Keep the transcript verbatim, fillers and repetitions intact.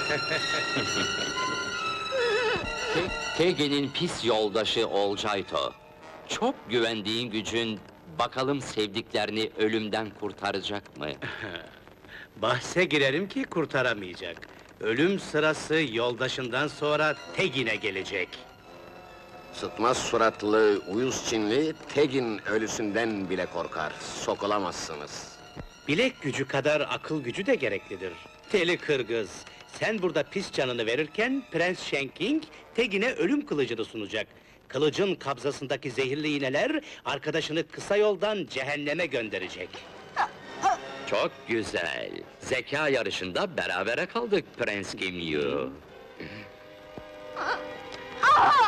Te Tegin'in pis yoldaşı Olcayto. Çok güvendiğin gücün, bakalım sevdiklerini ölümden kurtaracak mı? Bahse girerim ki kurtaramayacak. Ölüm sırası yoldaşından sonra Tegin'e gelecek. Sıtmaz suratlı, uyuz Çinli, Tegin ölüsünden bile korkar. Sokulamazsınız. Bilek gücü kadar akıl gücü de gereklidir. Deli Kırgız, sen burada pis canını verirken Prens Shenking Tegin'e ölüm kılıcını sunacak. Kılıcın kabzasındaki zehirli iğneler arkadaşını kısa yoldan cehenneme gönderecek. Çok güzel. Zeka yarışında berabere kaldık Prens Gimli.